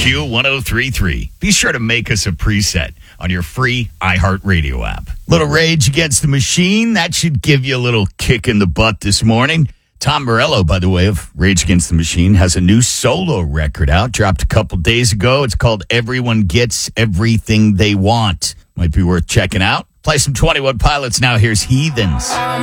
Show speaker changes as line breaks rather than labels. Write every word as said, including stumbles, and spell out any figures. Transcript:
Q one oh three three. Be sure to make us a preset on your free iHeartRadio app. Little Rage Against the Machine. That should give you a little kick in the butt this morning. Tom Morello, by the way, of Rage Against the Machine, has a new solo record out. Dropped a couple days ago. It's called Everyone Gets Everything They Want. Might be worth checking out. Play some twenty-one Pilots now. Here's Heathens.